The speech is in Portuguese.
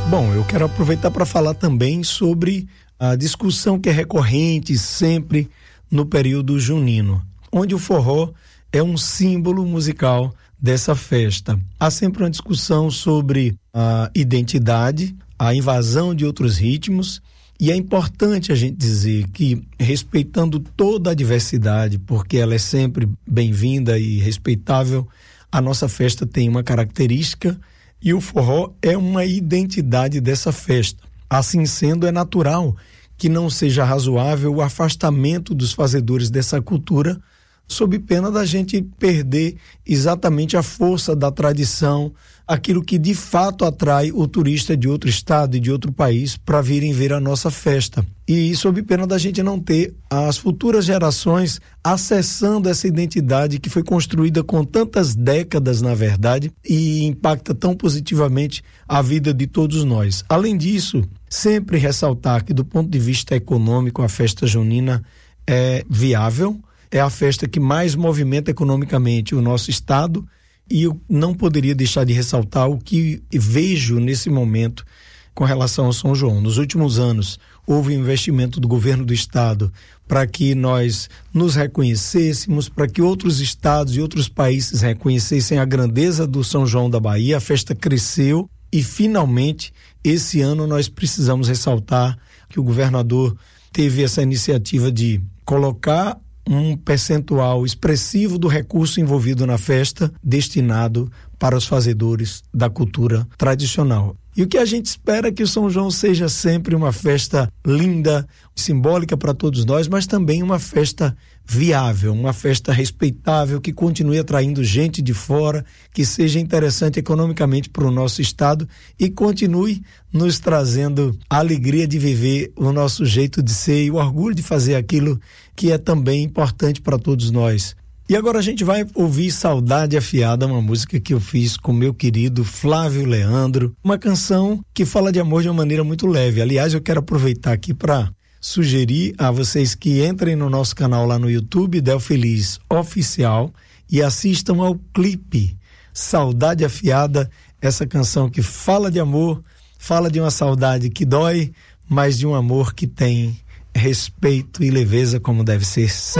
Bom, eu quero aproveitar para falar também sobre a discussão que é recorrente sempre no período junino, onde o forró é um símbolo musical dessa festa. Há sempre uma discussão sobre a identidade, a invasão de outros ritmos, e é importante a gente dizer que, respeitando toda a diversidade, porque ela é sempre bem-vinda e respeitável, a nossa festa tem uma característica e o forró é uma identidade dessa festa. Assim sendo, é natural que não seja razoável o afastamento dos fazedores dessa cultura, sob pena da gente perder exatamente a força da tradição, aquilo que de fato atrai o turista de outro estado e de outro país para virem ver a nossa festa. E sob pena da gente não ter as futuras gerações acessando essa identidade que foi construída com tantas décadas, na verdade, e impacta tão positivamente a vida de todos nós. Além disso, sempre ressaltar que, do ponto de vista econômico, a festa junina é viável, é a festa que mais movimenta economicamente o nosso estado, e eu não poderia deixar de ressaltar o que vejo nesse momento com relação ao São João. Nos últimos anos, houve um investimento do governo do estado para que nós nos reconhecêssemos, para que outros estados e outros países reconhecessem a grandeza do São João da Bahia. A festa cresceu e, finalmente, esse ano nós precisamos ressaltar que o governador teve essa iniciativa de colocar um percentual expressivo do recurso envolvido na festa destinado para os fazedores da cultura tradicional. E o que a gente espera é que o São João seja sempre uma festa linda, simbólica para todos nós, mas também uma festa viável, uma festa respeitável, que continue atraindo gente de fora, que seja interessante economicamente para o nosso estado e continue nos trazendo a alegria de viver o nosso jeito de ser e o orgulho de fazer aquilo que é também importante para todos nós. E agora a gente vai ouvir Saudade Afiada, uma música que eu fiz com meu querido Flávio Leandro, uma canção que fala de amor de uma maneira muito leve. Aliás, eu quero aproveitar aqui para sugerir a vocês que entrem no nosso canal lá no YouTube, Del Feliz Oficial, e assistam ao clipe Saudade Afiada, essa canção que fala de amor, fala de uma saudade que dói, mas de um amor que tem respeito e leveza como deve ser.